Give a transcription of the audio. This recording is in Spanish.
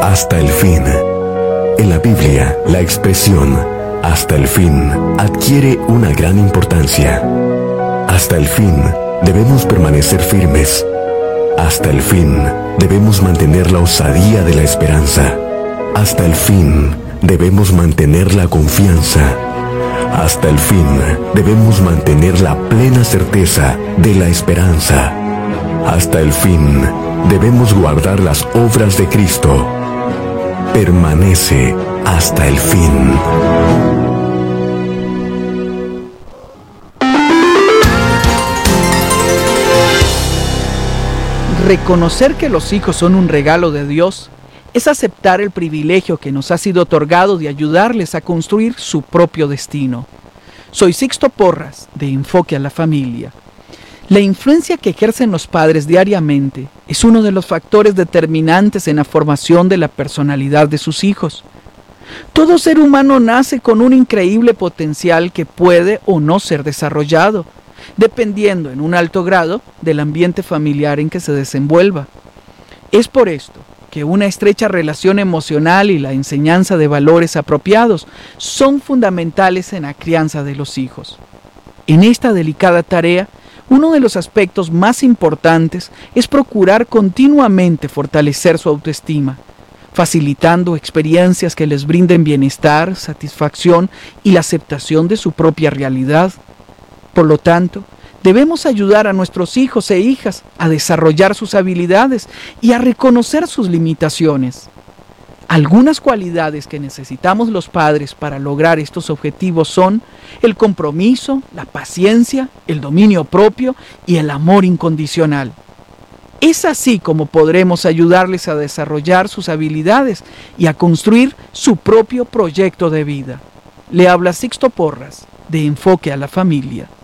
hasta el fin. En la Biblia, la expresión hasta el fin adquiere una gran importancia. Hasta el fin debemos permanecer firmes. Hasta el fin debemos mantener la osadía de la esperanza. Hasta el fin debemos mantener la confianza. Hasta el fin debemos mantener la plena certeza de la esperanza. Hasta el fin debemos guardar las obras de Cristo. Permanece hasta el fin. Reconocer que los hijos son un regalo de Dios es aceptar el privilegio que nos ha sido otorgado de ayudarles a construir su propio destino. Soy Sixto Porras, de Enfoque a la Familia. La influencia que ejercen los padres diariamente es uno de los factores determinantes en la formación de la personalidad de sus hijos. Todo ser humano nace con un increíble potencial que puede o no ser desarrollado, dependiendo en un alto grado del ambiente familiar en que se desenvuelva. Es por esto que una estrecha relación emocional y la enseñanza de valores apropiados son fundamentales en la crianza de los hijos. En esta delicada tarea, uno de los aspectos más importantes es procurar continuamente fortalecer su autoestima, facilitando experiencias que les brinden bienestar, satisfacción y la aceptación de su propia realidad. Por lo tanto, debemos ayudar a nuestros hijos e hijas a desarrollar sus habilidades y a reconocer sus limitaciones. Algunas cualidades que necesitamos los padres para lograr estos objetivos son el compromiso, la paciencia, el dominio propio y el amor incondicional. Es así como podremos ayudarles a desarrollar sus habilidades y a construir su propio proyecto de vida. Le habla Sixto Porras, de Enfoque a la Familia.